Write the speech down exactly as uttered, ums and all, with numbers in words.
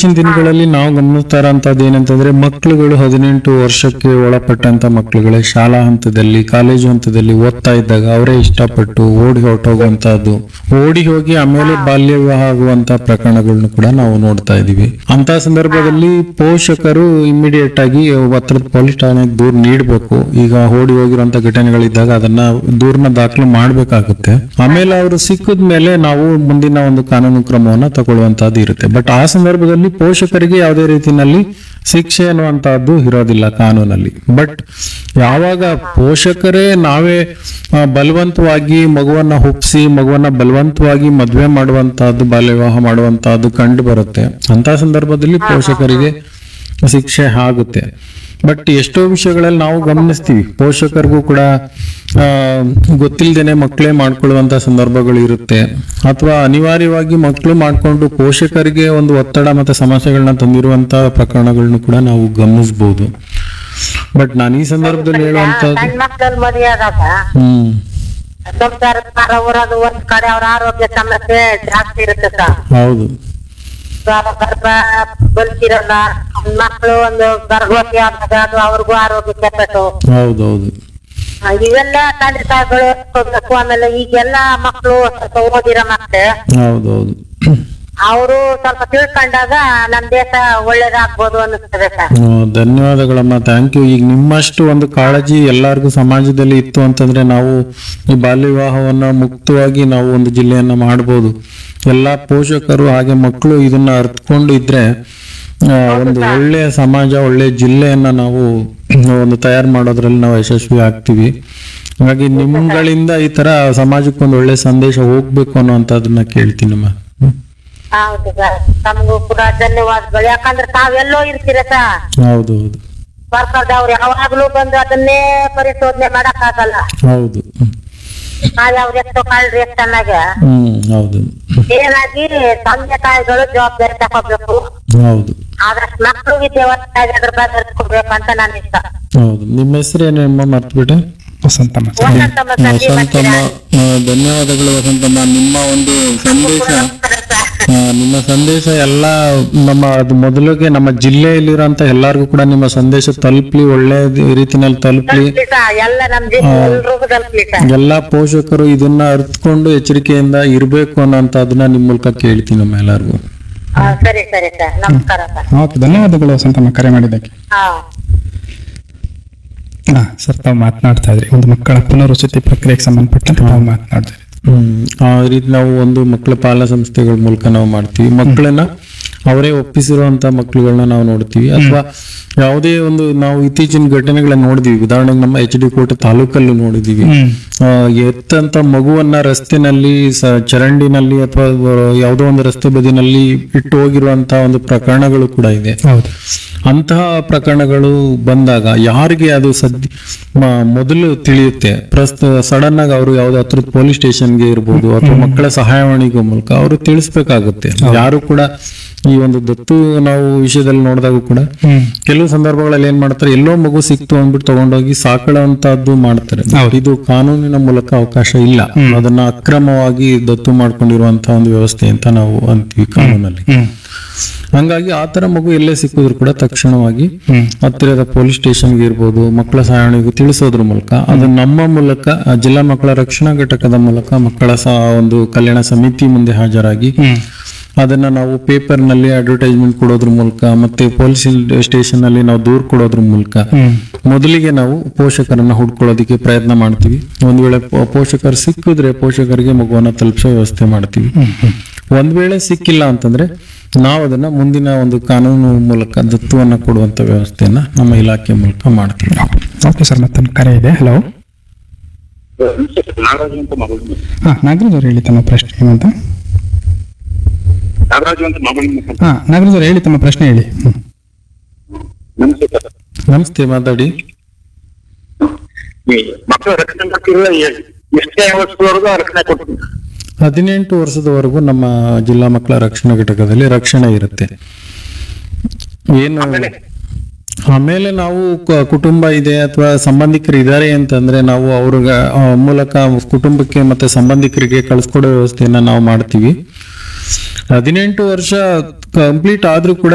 ಇತ್ತೀಚಿನ ದಿನಗಳಲ್ಲಿ ನಾವು ಗಮನಿಸ್ತಾ ಇರೋಂಥದ್ದು ಏನಂತಂದ್ರೆ ಮಕ್ಕಳುಗಳು ಹದಿನೆಂಟು ವರ್ಷಕ್ಕೆ ಒಳಪಟ್ಟಂತ ಮಕ್ಕಳುಗಳೇ ಶಾಲಾ ಹಂತದಲ್ಲಿ ಕಾಲೇಜು ಹಂತದಲ್ಲಿ ಓದ್ತಾ ಇದ್ದಾಗ ಅವರೇ ಇಷ್ಟಪಟ್ಟು ಓಡಿ ಹೊರಟೋಗುವಂತಹದ್ದು, ಓಡಿ ಹೋಗಿ ಆಮೇಲೆ ಬಾಲ್ಯ ವಿವಾಹ ಆಗುವಂತ ಪ್ರಕರಣಗಳನ್ನು ಕೂಡ ನಾವು ನೋಡ್ತಾ ಇದೀವಿ. ಅಂತ ಸಂದರ್ಭದಲ್ಲಿ ಪೋಷಕರು ಇಮಿಡಿಯೇಟ್ ಆಗಿ ಹತ್ರದ ಪೊಲೀಸ್ ಠಾಣೆಗೆ ದೂರು ನೀಡಬೇಕು. ಈಗ ಓಡಿ ಹೋಗಿರುವಂತ ಘಟನೆಗಳಿದ್ದಾಗ ಅದನ್ನ ದೂರನ ದಾಖಲು ಮಾಡ್ಬೇಕಾಗುತ್ತೆ. ಆಮೇಲೆ ಅವರು ಸಿಕ್ಕಿದ ಮೇಲೆ ನಾವು ಮುಂದಿನ ಒಂದು ಕಾನೂನು ಕ್ರಮವನ್ನ ತಗೊಳ್ಳುವಂತಹದ್ದು ಇರುತ್ತೆ. ಬಟ್ ಆ ಸಂದರ್ಭದಲ್ಲಿ ಪೋಷಕರಿಗೆ ಯಾವುದೇ ರೀತಿಯಲ್ಲಿ ಶಿಕ್ಷೆ ಅನ್ನುವಂತಹದ್ದು ಇರೋದಿಲ್ಲ ಕಾನೂನಲ್ಲಿ. ಬಟ್ ಯಾವಾಗ ಪೋಷಕರೇ ನಾವೇ ಆ, ಬಲವಂತವಾಗಿ ಮಗುವನ್ನ ಹುಟ್ಟಿಸಿ ಮಗುವನ್ನ ಬಲವಂತವಾಗಿ ಮದುವೆ ಮಾಡುವಂತಹದ್ದು, ಬಾಲ್ಯ ವಿವಾಹ ಮಾಡುವಂತಹದ್ದು ಕಂಡು ಬರುತ್ತೆ. ಅಂತ ಸಂದರ್ಭದಲ್ಲಿ ಪೋಷಕರಿಗೆ ಶಿಕ್ಷೆ ಆಗುತ್ತೆ. ಬಟ್ ಎಷ್ಟೋ ವಿಷಯಗಳಲ್ಲಿ ನಾವು ಗಮನಿಸ್ತೀವಿ ಪೋಷಕರಿಗೂ ಕೂಡ ಆ ಗೊತ್ತಿಲ್ಲದೇನೆ ಮಕ್ಕಳೇ ಮಾಡ್ಕೊಳ್ಳುವಂತ ಸಂದರ್ಭಗಳು ಇರುತ್ತೆ. ಅಥವಾ ಅನಿವಾರ್ಯವಾಗಿ ಮಕ್ಕಳು ಮಾಡ್ಕೊಂಡು ಪೋಷಕರಿಗೆ ಒಂದು ಒತ್ತಡ ಮತ್ತೆ ಸಮಸ್ಯೆಗಳನ್ನ ತಂದಿರುವಂತ ಪ್ರಕರಣಗಳನ್ನು ಕೂಡ ನಾವು ಗಮನಿಸಬಹುದು. ಬಟ್ ನಾನು ಈ ಸಂದರ್ಭದಲ್ಲಿ ಹೇಳುವಂತದ್ದು ಸಣ್ಣ ಮಕ್ಕಳಲ್ಲಿ ಮದುವೆ ಆದಾಗ ಹ್ಮ್ ಸಂಸಾರದ ಭಾರ ಹೊರೋದು ಒಂದ್ ಕಡೆ ಅವ್ರ ಆರೋಗ್ಯ ಸಮಸ್ಯೆ ಜಾಸ್ತಿ ಇರುತ್ತೆ ಸರ್. ಹೌದು ಗರ್ಭ ಬಲ್ತಿರಲ್ಲ, ಮಕ್ಕಳು ಒಂದು ಗರ್ಭವತಿ ಆದಾಗ ಅದು ಅವ್ರಿಗೂ ಆರೋಗ್ಯ ಕೆಟ್ಟಟ್ಟು. ಹೌದೌದು ಇವೆಲ್ಲ ತಂದೆ ತಾಯಿಗಳು ಕೊಡ್ಬೇಕು. ಆಮೇಲೆ ಈಗೆಲ್ಲ ಮಕ್ಕಳು ಸ್ವಲ್ಪ ಓದಿರೋ ಮಕ್ಕಳು ಹೌದೌದು ಅವರು ಸ್ವಲ್ಪ ತಿಳ್ಕೊಂಡಾಗ ನಮ್ ದೇಶ ಒಳ್ಳೇದಾಗ್ಬೋದು ಅನ್ನಿಸ್ತದೆ ಸರ್. Hmm, ಧನ್ಯವಾದಗಳಮ್ಮ, thank you. ಈಗ ನಿಮ್ಮಷ್ಟು ಒಂದು ಕಾಳಜಿ ಎಲ್ಲರಿಗೂ ಸಮಾಜದಲ್ಲಿ ಇತ್ತು ಅಂತಂದ್ರೆ ನಾವು ಈ ಬಾಲ್ಯ ವಿವಾಹವನ್ನ ಮುಕ್ತವಾಗಿ ನಾವು ಒಂದು ಜಿಲ್ಲೆಯನ್ನ ಮಾಡ್ಬೋದು. ಎಲ್ಲಾ ಪೋಷಕರು ಹಾಗೆ ಮಕ್ಕಳು ಇದನ್ನ ಅರ್ಥಕೊಂಡು ಇದ್ರೆ ಆ, ಒಂದು ಒಳ್ಳೆಯ ಸಮಾಜ, ಒಳ್ಳೆಯ ಜಿಲ್ಲೆಯನ್ನ ನಾವು ಒಂದು ತಯಾರು ಮಾಡೋದ್ರಲ್ಲಿ ನಾವು ಯಶಸ್ವಿ ಆಗ್ತೀವಿ. ಹಾಗಾಗಿ ನಿಮ್ಗಳಿಂದ ಈ ತರ ಸಮಾಜಕ್ಕೊಂದು ಒಳ್ಳೆ ಸಂದೇಶ ಹೋಗ್ಬೇಕು ಅನ್ನುವಂಥದ್ದನ್ನ ಕೇಳ್ತೀನಮ್ಮ. ಹೌದು ಸರ್, ತಮಗೂ ಕೂಡ ಧನ್ಯವಾದಗಳು. ಯಾಕಂದ್ರೆ ತಾವೆಲ್ಲೋ ಇರ್ತೀರ ಸರ್, ಹೌದು ಹೌದು ಸರ್ಕಾರದವ್ರು ಯಾವಾಗ್ಲೂ ಬಂದು ಅದನ್ನೇ ಪರಿಶೋಧನೆ ಮಾಡಕ್ ಆಗಲ್ಲ. ಹೌದು ನಾವ್ಯಾವ್ದು ಎಷ್ಟೋ ಕಾಳ್ರಿ ಎಷ್ಟನ್ನಾಗ ಹ್ಮ್ ಹೌದು ಏನಾಗಿ ತಂದೆ ತಾಯಿಗಳು ಜವಾಬ್ದಾರಿ ತಗೋಬೇಕು. ಹೌದು ಆದಷ್ಟು ಮಕ್ಕಳು ವಿದ್ಯಾವಂತಾಗಿ ಅದ್ರ ಬಗ್ಗೆ ಅರ್ಸ್ಕೊಡ್ಬೇಕು ಅಂತ ನನ್ನ ಇಷ್ಟ. ಹೌದು. ನಿಮ್ಮ ಹೆಸರೇನಮ್ಮ ಮರ್ತ್ಬಿಟ್ಟೆ? ವಸಂತಮ್ಮ. ವಸಂತಮ್ಮ ಸಂಜೆ ವಸಂತಮ್ಮ, ಆ, ಧನ್ಯವಾದಗಳು ವಸಂತಮ್ಮ. ನಿಮ್ಮ ಒಂದು ಸಂದೇಶ ಆ, ನಿಮ್ಮ ಸಂದೇಶ ಎಲ್ಲ ನಮ್ಮ ಅದು ಮೊದಲಿಗೆ ನಮ್ಮ ಜಿಲ್ಲೆಯಲ್ಲಿರೋಂತ ಎಲ್ಲರಿಗೂ ಕೂಡ ನಿಮ್ಮ ಸಂದೇಶ ತಲುಪ್ಲಿ, ಒಳ್ಳೆ ರೀತಿನಲ್ಲಿ ತಲುಪ್ಲಿ. ಎಲ್ಲ ನಮ್ ಜಿಲ್ಲೆ ಎಲ್ರಿಗೂ ತಲುಪ್ಲಿ ಸರ್. ಎಲ್ಲಾ ಪೋಷಕರು ಇದನ್ನ ಅರ್ಥಕೊಂಡು ಎಚ್ಚರಿಕೆಯಿಂದ ಇರ್ಬೇಕು ಅನ್ನೋಂಥದ್ದನ್ನ ನಿಮ್ ಮೂಲಕ ಕೇಳ್ತೀನಿ ನಮ್ಮ ಎಲ್ಲರಿಗೂ. ಹಾ, ಸರಿ ಸರಿ ಸರ್, ನಮಸ್ಕಾರ ಸರ್. ಓಕೆ, ಧನ್ಯವಾದಗಳು ವಸಂತಮ್ಮ ಕರೆ ಮಾಡಿದ್ದಕ್ಕೆ. ಹಾ ಹಾ ಸರ್, ತಾವು ಮಾತನಾಡ್ತಾ ಇದ್ರಿ ಒಂದು ಮಕ್ಕಳ ಪುನರ್ವಸತಿ ಪ್ರಕ್ರಿಯೆಗೆ ಸಂಬಂಧಪಟ್ಟಂತೆ ತಾವು ಮಾತನಾಡ್ತಾ ಇದ್ರಿ. ಹ್ಮ್ ಆ ರೀತಿ ನಾವು ಒಂದು ಮಕ್ಕಳ ಪಾಲನಾ ಸಂಸ್ಥೆಗಳ ಮೂಲಕ ನಾವು ಮಾಡ್ತೀವಿ. ಮಕ್ಕಳನ್ನ ಅವರೇ ಒಪ್ಪಿಸಿರುವಂತ ಮಕ್ಕಳುಗಳನ್ನ ನಾವು ನೋಡ್ತೀವಿ. ಅಥವಾ ಯಾವುದೇ ಒಂದು ನಾವು ಇತ್ತೀಚಿನ ಘಟನೆಗಳನ್ನ ನೋಡಿದೀವಿ. ಉದಾಹರಣೆಗೆ ನಮ್ಮ ಎಚ್ ಡಿ ಕೋಟೆ ತಾಲೂಕಲ್ಲೂ ನೋಡಿದೀವಿ. ಆ, ಎತ್ತಂತ ಮಗುವನ್ನ ರಸ್ತೆನಲ್ಲಿ ಸ ಚರಂಡಿನಲ್ಲಿ ಅಥವಾ ಯಾವುದೋ ಒಂದು ರಸ್ತೆ ಬದಿನಲ್ಲಿ ಇಟ್ಟು ಹೋಗಿರುವಂತ ಒಂದು ಪ್ರಕರಣಗಳು ಕೂಡ ಇದೆ. ಹೌದು. ಅಂತಹ ಪ್ರಕರಣಗಳು ಬಂದಾಗ ಯಾರಿಗೆ ಅದು ಸದ್ಯ ಮ- ಮೊದಲು ತಿಳಿಯುತ್ತೆ, ಪ್ರಸ್ತುತ ಸಡನ್ ಆಗಿ ಅವರು ಯಾವ್ದು ಹತ್ರದ ಪೊಲೀಸ್ ಸ್ಟೇಷನ್ಗೆ ಇರ್ಬೋದು ಅಥವಾ ಮಕ್ಕಳ ಸಹಾಯವಾಣಿಗೆ ಮೂಲಕ ಅವರು ತಿಳಿಸ್ಬೇಕಾಗುತ್ತೆ. ಯಾರು ಕೂಡ ಈ ಒಂದು ದತ್ತು ನಾವು ವಿಷಯದಲ್ಲಿ ನೋಡಿದಾಗ ಕೂಡ ಕೆಲವು ಸಂದರ್ಭಗಳಲ್ಲಿ ಏನ್ ಮಾಡ್ತಾರೆ, ಎಲ್ಲೋ ಮಗು ಸಿಕ್ತು ಅಂದ್ಬಿಟ್ಟು ತಗೊಂಡೋಗಿ ಸಾಕೊಳ್ಳುವಂತಹದ್ದು ಮಾಡ್ತಾರೆ. ಇದು ಕಾನೂನಿನ ಮೂಲಕ ಅವಕಾಶ ಇಲ್ಲ. ಅದನ್ನ ಅಕ್ರಮವಾಗಿ ದತ್ತು ಮಾಡ್ಕೊಂಡಿರುವಂತಹ ಒಂದು ವ್ಯವಸ್ಥೆ ಅಂತ ನಾವು ಅಂತೀವಿ ಕಾನೂನಲ್ಲಿ. ಹಂಗಾಗಿ ಆತರ ಮಗು ಎಲ್ಲೇ ಸಿಕ್ಕಿದ್ರು ಕೂಡ ತಕ್ಷಣವಾಗಿ ಹತ್ತಿರದ ಪೊಲೀಸ್ ಸ್ಟೇಷನ್ಗೆ ಇರ್ಬೋದು, ಮಕ್ಕಳ ಸಹಾಯವಾಣಿಗೂ ತಿಳಿಸೋದ್ರ ಮೂಲಕ ಅದು ನಮ್ಮ ಮೂಲಕ ಆ ಜಿಲ್ಲಾ ಮಕ್ಕಳ ರಕ್ಷಣಾ ಘಟಕದ ಮೂಲಕ ಮಕ್ಕಳ ಸ- ಒಂದು ಕಲ್ಯಾಣ ಸಮಿತಿ ಮುಂದೆ ಹಾಜರಾಗಿ ಅದನ್ನ ನಾವು ಪೇಪರ್ ನಲ್ಲಿ ಅಡ್ವರ್ಟೈಸ್ಮೆಂಟ್ ಕೊಡೋದ್ರ ಮೂಲಕ ಮತ್ತೆ ಪೊಲೀಸ್ ಸ್ಟೇಷನ್ ಅಲ್ಲಿ ನಾವು ದೂರು ಕೊಡೋದ್ರ ಮೂಲಕ ಮೊದಲಿಗೆ ನಾವು ಪೋಷಕರನ್ನ ಹುಡ್ಕೊಳ್ಳೋದಿಕ್ಕೆ ಪ್ರಯತ್ನ ಮಾಡ್ತೀವಿ. ಒಂದ್ ವೇಳೆ ಪೋ- ಪೋಷಕರು ಸಿಕ್ಕಿದ್ರೆ ಪೋಷಕರಿಗೆ ಮಗುವನ್ನ ತಲುಪಿಸೋ ವ್ಯವಸ್ಥೆ ಮಾಡ್ತೀವಿ. ಒಂದ್ ವೇಳೆ ಸಿಕ್ಕಿಲ್ಲ ಅಂತಂದ್ರೆ ನಾವು ಅದನ್ನ ಮುಂದಿನ ಒಂದು ಕಾನೂನು ಮೂಲಕ ದತ್ತುವನ್ನ ಕೊಡುವಂತ ವ್ಯವಸ್ಥೆಯನ್ನ ನಮ್ಮ ಇಲಾಖೆ ಮೂಲಕ ಮಾಡ್ತೀವಿ. ಓಕೆ ಸರ್, ಮತ್ತೊಂದು ಕರೆ ಇದೆ. ಹಲೋ. ನಾಗರಾಜು ಅಂತ ಮಗಳು ಹಾ, ನಾಗರಾಜ್ ಅವ್ರು ಹೇಳಿ ತಮ್ಮ ಪ್ರಶ್ನೆ ಏನಂತ. ನಾಗರಾಜು ಅಂತ ಮಗಳು ಹಾ, ನಾಗರಾಜ್ ಅವ್ರು ಹೇಳಿ ತಮ್ಮ ಪ್ರಶ್ನೆ ಹೇಳಿ. ಹ್ಮ್. ನಮಸ್ತೆ ಸರ್. ನಮಸ್ತೆ, ಮಾತಾಡಿ. ಈ ಮಕ್ಕಳ ರಕ್ಷಣೆ ಮಾಡ್ತಿರಲ್ಲ, ಎಷ್ಟೇ ವರ್ಷದವರೆಗೂ ರಕ್ಷಣೆ ಕೊಡ್ತೀವಿ. ಹದಿನೆಂಟು ವರ್ಷದವರೆಗೂ ನಮ್ಮ ಜಿಲ್ಲಾ ಮಕ್ಕಳ ರಕ್ಷಣಾ ಘಟಕದಲ್ಲಿ ರಕ್ಷಣೆ ಇರುತ್ತೆ. ಏನು ಆಮೇಲೆ ನಾವು ಕ- ಕುಟುಂಬ ಇದೆ ಅಥವಾ ಸಂಬಂಧಿಕರು ಇದ್ದಾರೆ ಅಂತಂದ್ರೆ ನಾವು ಅವ್ರಿಗೆ ಆ, ಮೂಲಕ ಕುಟುಂಬಕ್ಕೆ ಮತ್ತೆ ಸಂಬಂಧಿಕರಿಗೆ ಕಳಿಸ್ಕೊಡೋ ವ್ಯವಸ್ಥೆಯನ್ನ ನಾವು ಮಾಡ್ತೀವಿ. ಹದಿನೆಂಟು ವರ್ಷ ಕಂಪ್ಲೀಟ್ ಆದ್ರೂ ಕೂಡ